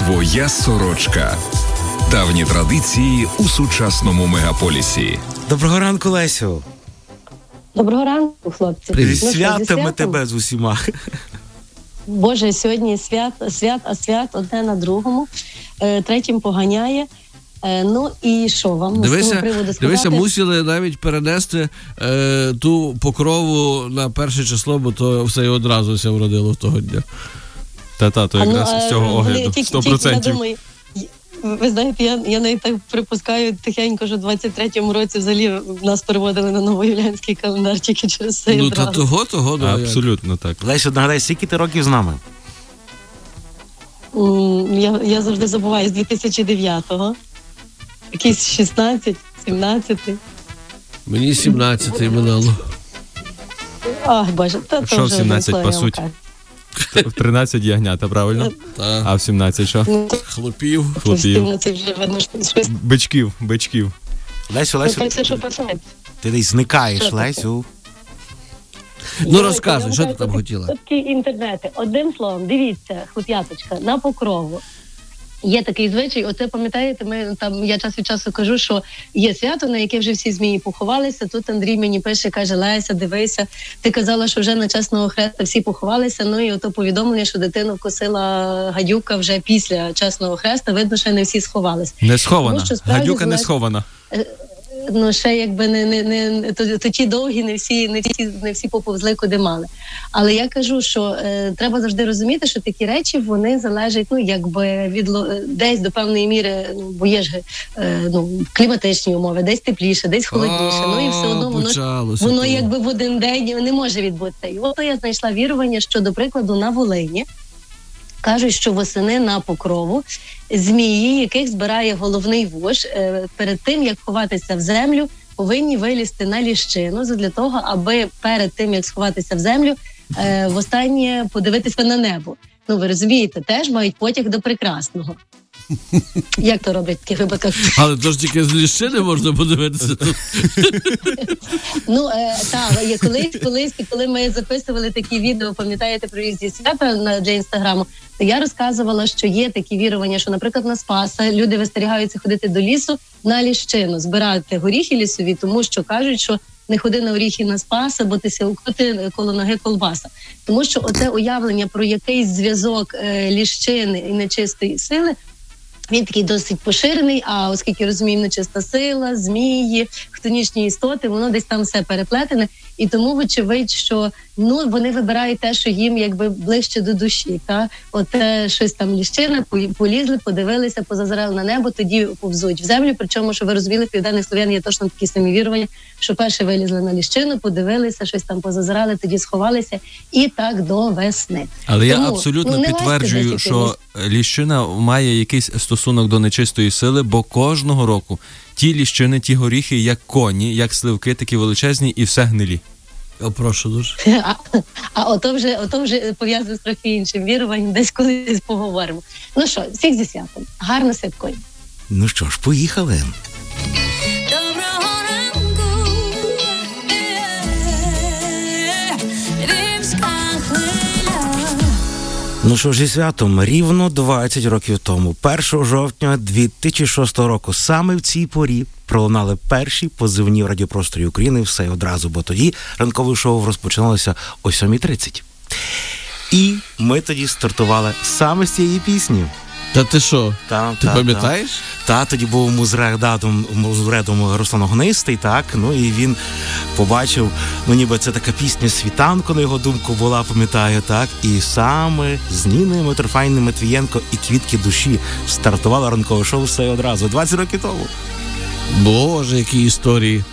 Своя сорочка. Давні традиції у сучасному мегаполісі. Доброго ранку, Лесю. Доброго ранку, хлопці. Привіт. Святами тебе з усіма. Боже, сьогодні свят одне на другому. Третім поганяє. Ну і що вам з цього приводу сказати? Дивися, мусили навіть перенести ту покрову на 1 число, бо то все і одразу ся вродило того дня. То якраз з цього огляду, 100%. Ви знаєте, я навіть так припускаю тихенько, що в 23-му році взагалі нас переводили на новоюліанський календар тільки через це. Ну, та того. Абсолютно так. Лесю, нагадай, скільки ти років з нами? Я завжди забуваю, з 2009-го. Якісь 16, 17. Мені 17 минало. Ах, Боже, що в 17 по суті? В 13 ягнята, правильно? А в 17 що? Хлопів. Бичків. Лесю, ти десь зникаєш, Лесю. Ну, розказуй, що ти там хотіла? Такі інтернети. Одним словом, дивіться, хлоп'яточка, на покрову. Є такий звичай, оце пам'ятаєте, я час від часу кажу, що є свято, на яке вже всі змії поховалися. Тут Андрій мені пише, каже: Леся, дивися, ти казала, що вже на Чесного Хреста всі поховалися, ну і ото повідомлення, що дитину вкусила гадюка вже після Чесного Хреста, видно, що не всі сховалися. Не схована, тому, гадюка не схована. Ну, ще якби то ті довгі, не всі поповзли, куди мали. Але я кажу, що треба завжди розуміти, що такі речі, вони залежать, якби десь до певної міри, бо є ж кліматичні умови, десь тепліше, десь холодніше. Ну і все одно воно якби в один день не може відбутися. І от я знайшла вірування, що, до прикладу, на Волині кажуть, що восени на покрову змії, яких збирає головний вож, перед тим, як ховатися в землю, повинні вилізти на ліщину, для того, аби перед тим, як сховатися в землю, востаннє подивитися на небо. Ну, ви розумієте, теж мають потяг до прекрасного. Як то роблять в таких випадках? Але то ж тільки з ліщини можна подивитися. Ну, так, коли ми записували такі відео, пам'ятаєте, про різні свята для Інстаграму, то я розказувала, що є такі вірування, що, наприклад, на Спаса люди вистерігаються ходити до лісу на ліщину, збирати горіхи лісові, тому що кажуть, що не ходи на оріхи на Спаса, бо ти сілкоти коло ноги колбаса. Тому що оце уявлення про якийсь зв'язок ліщини і нечистої сили, він такий досить поширений, а оскільки розуміємо, нечиста сила, змії, хтонічні істоти, воно десь там все переплетене. І тому, вочевидь, що вони вибирають те, що їм якби ближче до душі. Оте щось там ліщина, полізли, подивилися, позазирали на небо, тоді повзуть в землю. Причому, що ви розуміли, в південних слов'ян є точно такі самі вірування, що перші вилізли на ліщину, подивилися, щось там позазирали, тоді сховалися і так до весни. Але тому, я абсолютно підтверджую, що ліщина має якийсь стосунок до нечистої сили, бо кожного року ті ліщини, ті горіхи, як коні, як сливки, такі величезні і все гнилі. Я прошу дуже. А ото вже пов'язано з трохи іншим віруванням, десь колись поговоримо. Ну що, всіх зі святом. Гарно святкуємо. Ну що ж, поїхали. Ну що ж, зі святом, рівно 20 років тому, 1 жовтня 2006 року, саме в цій порі пролунали перші позивні в радіопросторі України «Все одразу», бо тоді ранкове шоу розпочиналося о 7:30. І ми тоді стартували саме з цієї пісні. Та ти що? Ти пам'ятаєш? Тоді був музредом Руслан Огнистий, ну і він побачив, ніби це така пісня «Світанко», на його думку, була, пам'ятаю, і саме з Ніною Митрофанівною-Матвієнко і «Квітки душі» стартувало ранкове шоу «Все одразу» 20 років тому. Боже, які історії.